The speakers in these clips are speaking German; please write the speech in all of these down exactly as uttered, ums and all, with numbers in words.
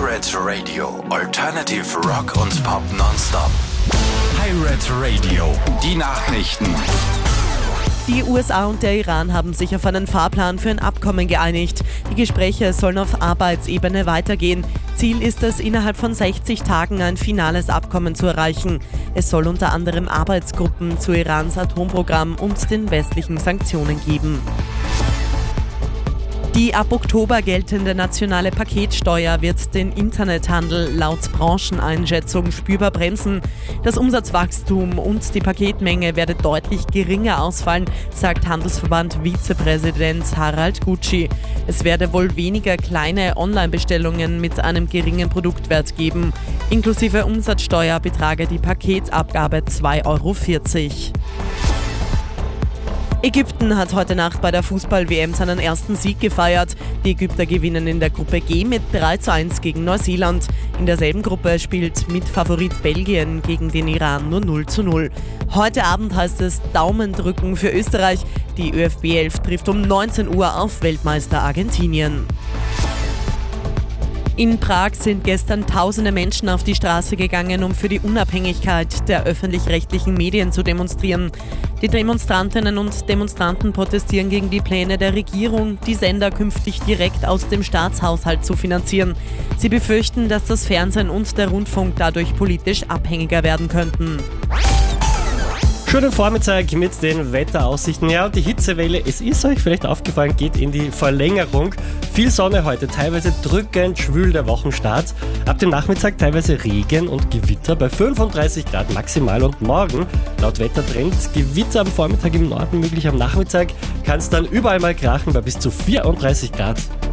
Pirate Radio, Alternative Rock und Pop nonstop. Pirate Radio, die Nachrichten. Die U S A und der Iran haben sich auf einen Fahrplan für ein Abkommen geeinigt. Die Gespräche sollen auf Arbeitsebene weitergehen. Ziel ist es, innerhalb von sechzig Tagen ein finales Abkommen zu erreichen. Es soll unter anderem Arbeitsgruppen zu Irans Atomprogramm und den westlichen Sanktionen geben. Die ab Oktober geltende nationale Paketsteuer wird den Internethandel laut Brancheneinschätzung spürbar bremsen. Das Umsatzwachstum und die Paketmenge werde deutlich geringer ausfallen, sagt Handelsverband-Vizepräsident Harald Gutschi. Es werde wohl weniger kleine Online-Bestellungen mit einem geringen Produktwert geben. Inklusive Umsatzsteuer betrage die Paketabgabe zwei Euro vierzig. Ägypten hat heute Nacht bei der Fußball-W M seinen ersten Sieg gefeiert. Die Ägypter gewinnen in der Gruppe G mit drei zu eins gegen Neuseeland. In derselben Gruppe spielt Mitfavorit Belgien gegen den Iran nur null zu null. Heute Abend heißt es Daumen drücken für Österreich. Die ÖFB elf trifft um neunzehn Uhr auf Weltmeister Argentinien. In Prag sind gestern tausende Menschen auf die Straße gegangen, um für die Unabhängigkeit der öffentlich-rechtlichen Medien zu demonstrieren. Die Demonstrantinnen und Demonstranten protestieren gegen die Pläne der Regierung, die Sender künftig direkt aus dem Staatshaushalt zu finanzieren. Sie befürchten, dass das Fernsehen und der Rundfunk dadurch politisch abhängiger werden könnten. Schönen Vormittag mit den Wetteraussichten. Ja, und die Hitzewelle, es ist euch vielleicht aufgefallen, geht in die Verlängerung. Viel Sonne heute, teilweise drückend schwül der Wochenstart. Ab dem Nachmittag teilweise Regen und Gewitter bei fünfunddreißig Grad maximal. Und morgen, laut Wettertrend, Gewitter am Vormittag im Norden, möglich am Nachmittag, kann es dann überall mal krachen bei bis zu vierunddreißig Grad.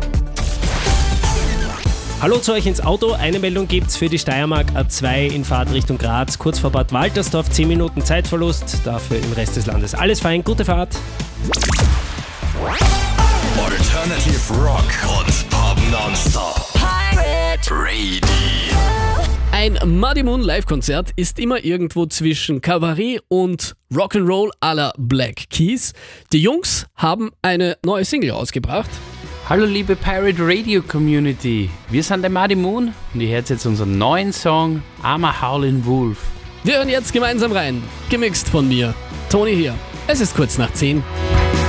Hallo zu euch ins Auto. Eine Meldung gibt's für die Steiermark A zwei in Fahrt Richtung Graz, kurz vor Bad Waltersdorf, zehn Minuten Zeitverlust, dafür im Rest des Landes alles fein, gute Fahrt. Alternative Rock und Pop nonstop. Pirate Radio. Ein Muddy Moon Live-Konzert ist immer irgendwo zwischen Kabarett und Rock'n'Roll à la Black Keys. Die Jungs haben eine neue Single rausgebracht. Hallo liebe Pirate Radio Community, wir sind der Muddy Moon und ihr hört jetzt unseren neuen Song I'm a Howlin' Wolf. Wir hören jetzt gemeinsam rein, gemixt von mir, Toni hier. Es ist kurz nach zehn.